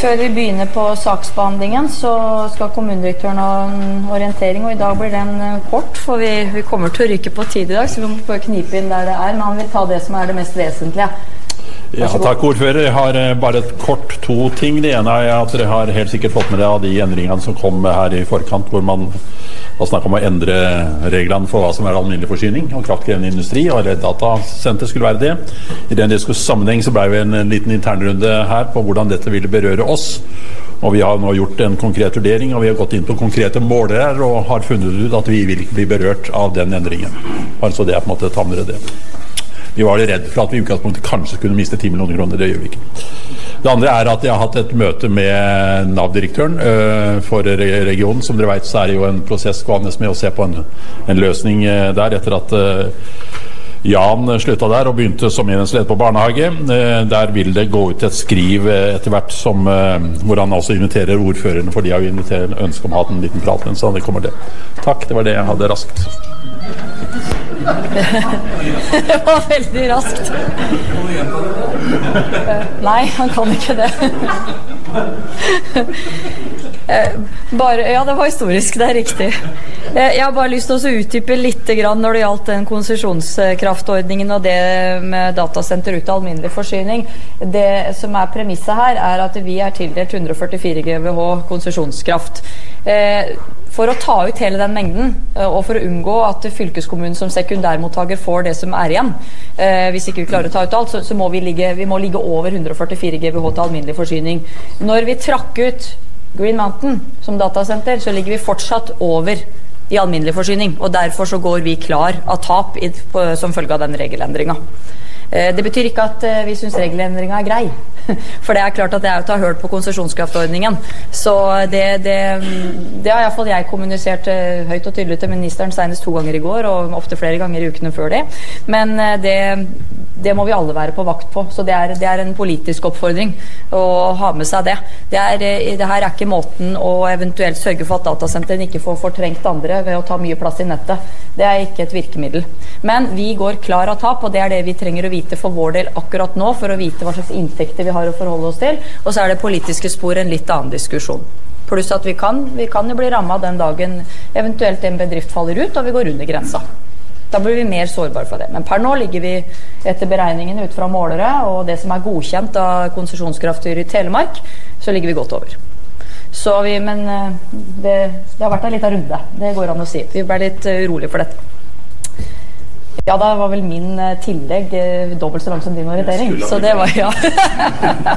Før vi begynner på saksbehandlingen så skal kommunedirektøren ha en orientering, og I dag blir den kort, for vi kommer til å rykke på tid I dag, så vi må prøve å knipe inn der det men han vil ta det som det mest vesentlige. Ja, takk ordfører. Jeg har bare et kort to ting. Det ene at dere har helt sikkert fått med dere av de endringene som kom her I forkant, hvor man snakket om å endre reglene for hva som alminnelig forsyning og kraftkrevende industri, og datasenter skulle være det. I den sammenheng så ble vi en liten internrunde her på hvordan dette ville berøre oss. Og vi har nå gjort en konkret vurdering, og vi har gått inn på konkrete målere og har funnet ut at vi vil ikke bli berørt av den endringen. Altså det på en måte ta med dere det. Vi var litt redd for at vi I utgangspunktet kanskje skulle miste 10 millioner kroner, det gjør vi ikke. Det andre at jeg har hatt et møte med NAV-direktøren for regionen. Som dere vet så det jo en prosess gående med å se på en løsning der etter at Jan sluttet der og begynte som enhetsleder på barnehage. Der vil det gå ut et skriv etter hvert hvor han også inviterer ordførerne, for de har jo invitert ønske om å ha en liten prat, så det kommer det. Takk, det var det jeg hadde raskt. Det var veldig raskt. Nei, han kan ikke det. Ja, det var historisk, det riktig. Jeg har bare lyst til å utdype litt grann når det gjaldt den konsesjonskraftordningen og det med datasenter ut av alminnelig forsyning. Det som premisset her at vi tildelt 144 GWh konsesjonskraft. For å ta ut hele den mengden, og for å unngå at fylkeskommunen som sekundærmottaker får det som igjen, hvis ikke vi klarer å ta ut alt, så må vi må ligge over 144 GWh til alminnelig forsyning. Når vi trakk ut Green Mountain som datasenter, så ligger vi fortsatt over I alminnelig forsyning, og derfor så går vi klar av tap som følge av den regelendringen. Det betyr ikke at vi synes regelendringen grei, for det klart at det jo til å ha hørt på konsesjonskraftordningen, så det har I hvert fall jeg kommunisert høyt og tydelig til ministeren senest 2 ganger I går, og ofte flere ganger I ukene før det, men det må vi alle være på vakt på, så det en politisk oppfordring å ha med seg det. Det her ikke måten å eventuelt sørge for at datasenteren ikke får fortrengt andre ved å ta mye plass I nettet. Det ikke et virkemiddel. Men vi går klar av tap, og det det vi trenger å vite for vår del akkurat nå, for å vite hva slags inntekter vi har å forholde oss til, og så det politiske spor en litt annen diskusjon. Pluss at vi kan jo bli rammet den dagen eventuelt en bedrift faller ut, og vi går under grensa. Da blir vi mer sårbare for det. Men per nå ligger vi etter beregningene ut fra målere, og det som godkjent av konsesjonskraftstyret I Telemark, så ligger vi godt over. Men det har vært en liten runde, det går an å si. Vi ble litt urolige for dette. Ja, da var vel min tillegg dobbelt så lang som din orientering, så det var ja.